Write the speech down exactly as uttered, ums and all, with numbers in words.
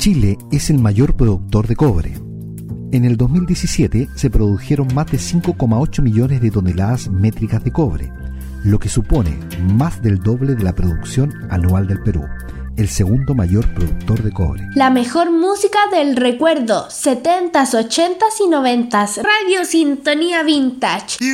Chile es el mayor productor de cobre. En el dos mil diecisiete se produjeron más de cinco coma ocho millones de toneladas métricas de cobre, lo que supone más del doble de la producción anual del Perú, el segundo mayor productor de cobre. La mejor música del recuerdo, setentas, ochentas y noventas. Radio Sintonía Vintage.